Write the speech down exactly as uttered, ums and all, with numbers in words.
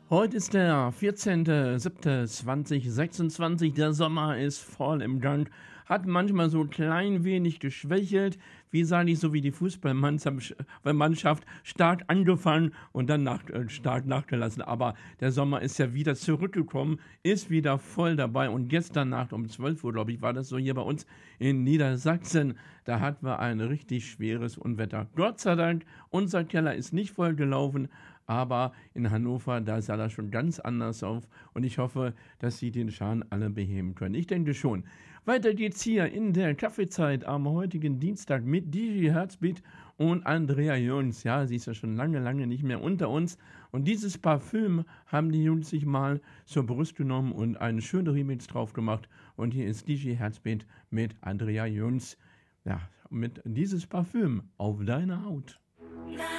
Heute ist der vierzehnter siebter zweitausendsechsundzwanzig. Der Sommer ist voll im Gang. Hat manchmal so klein wenig geschwächelt. Wie sage ich, so wie die Fußballmannschaft Mannschaft stark angefangen und dann nach, äh, stark nachgelassen. Aber der Sommer ist ja wieder zurückgekommen, ist wieder voll dabei. Und gestern Nacht um zwölf Uhr, glaube ich, war das so hier bei uns in Niedersachsen. Da hatten wir ein richtig schweres Unwetter. Gott sei Dank, unser Keller ist nicht voll gelaufen. Aber in Hannover, da sah das schon ganz anders auf. Und ich hoffe, dass Sie den Schaden alle beheben können. Ich denke schon. Weiter geht's hier in der Kaffeezeit am heutigen Dienstag mit D J Herzbeat und Andrea Jones. Ja, sie ist ja schon lange, lange nicht mehr unter uns. Und dieses Parfüm haben die Jungs sich mal zur Brust genommen und einen schönen Remix drauf gemacht. Und hier ist D J Herzbeat mit Andrea Jones. Ja, mit dieses Parfüm auf deine Haut.